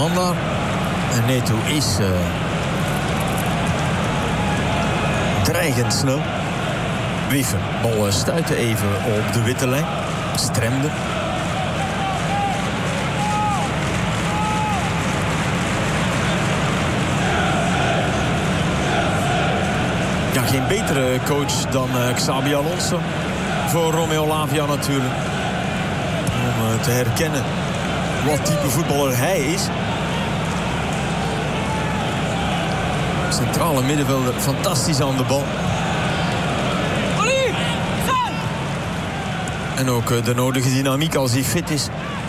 man daar. En Neto is dreigend snel. Wiever, bal stuitte even op de witte lijn. Stremde. Ja, geen betere coach dan Xabi Alonso. Voor Romeo Lavia natuurlijk. Om te herkennen wat type voetballer hij is. Centrale middenvelder, fantastisch aan de bal. En ook de nodige dynamiek als hij fit is.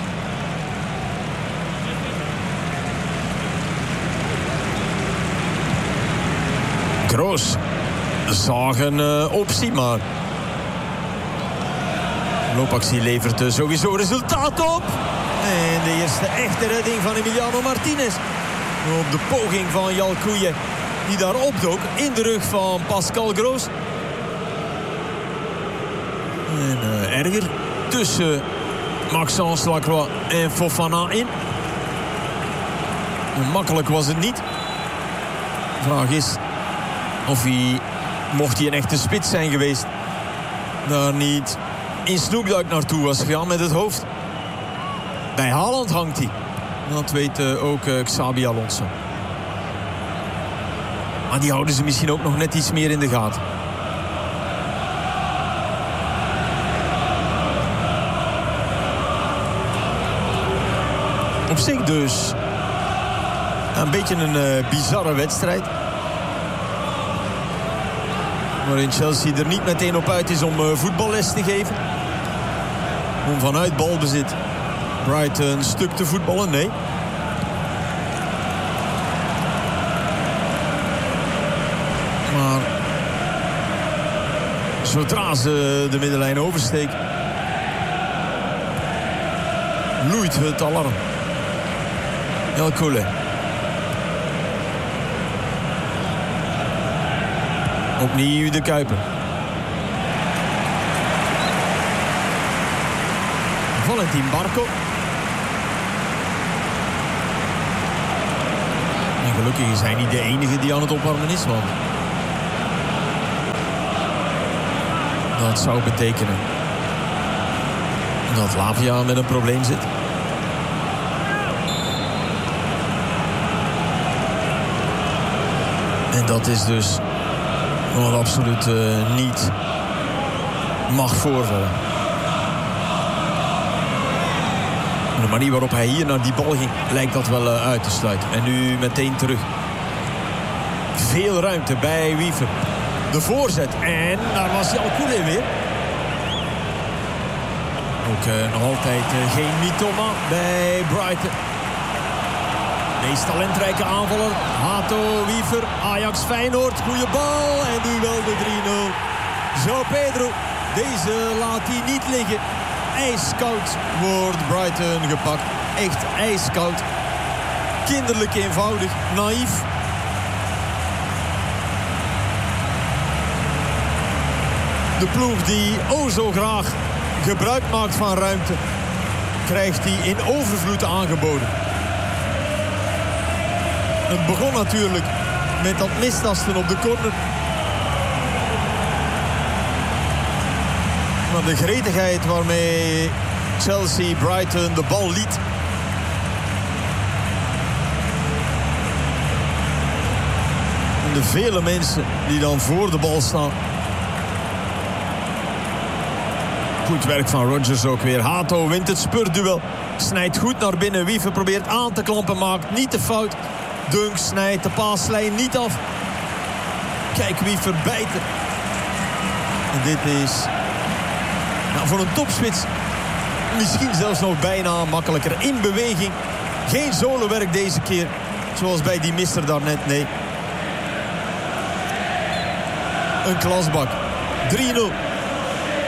Groos. Zag een optie, maar loopactie levert sowieso resultaat op. En de eerste echte redding van Emiliano Martinez. Op de poging van Jalkouye, die daar opdook in de rug van Pascal Groos. En erger tussen Maxence Lacroix en Fofana in. En makkelijk was het niet. De vraag is of hij, mocht hij een echte spits zijn geweest, daar niet in snoepduik naartoe was gegaan met het hoofd. Bij Haaland hangt hij. Dat weet ook Xabi Alonso. Maar die houden ze misschien ook nog net iets meer in de gaten. Op zich dus een beetje een bizarre wedstrijd. Waarin Chelsea er niet meteen op uit is om voetballes te geven. Om vanuit balbezit Brighton een stuk te voetballen, nee. Maar zodra ze de middenlijn oversteken, loeit het alarm. El Koulé. Opnieuw de Kuiper. Valentin Barco. En gelukkig is hij niet de enige die aan het opwarmen is. Want dat zou betekenen dat Lavia met een probleem zit. En dat is dus wat absoluut niet mag voorvallen. De manier waarop hij hier naar die bal ging, lijkt dat wel uit te sluiten. En nu meteen terug. Veel ruimte bij Wiever. De voorzet. En daar was Jalkouye weer. Ook nog altijd geen Mitoma bij Brighton. Meest talentrijke aanvaller. Hato, Wiever, Ajax Feyenoord. Goeie bal. En nu wel de 3-0. João Pedro. Deze laat hij niet liggen. Ijskoud wordt Brighton gepakt. Echt ijskoud. Kinderlijk eenvoudig. Naïef. De ploeg die zo graag gebruik maakt van ruimte, krijgt hij in overvloed aangeboden. Het begon natuurlijk met dat mistasten op de corner. Maar de gretigheid waarmee Chelsea Brighton de bal liet, en de vele mensen die dan voor de bal staan. Goed werk van Rodgers ook weer. Hato wint het spurduel. Snijdt goed naar binnen. Wiever probeert aan te klampen. Maakt niet de fout. Dunk snijdt de paaslijn niet af. Kijk, Wiever bijten. En dit is voor een topspits misschien zelfs nog bijna makkelijker. In beweging. Geen solowerk deze keer. Zoals bij die mister daarnet. Nee. Een klasbak. 3-0.